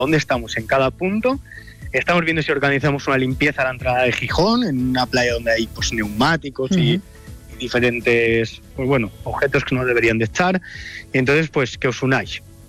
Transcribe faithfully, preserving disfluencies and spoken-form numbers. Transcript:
dónde estamos en cada punto. Estamos viendo si organizamos una limpieza a la entrada de Gijón, en una playa donde hay pues neumáticos uh-huh. y, y diferentes, pues bueno, objetos que no deberían de estar. Y entonces, pues que os unáis.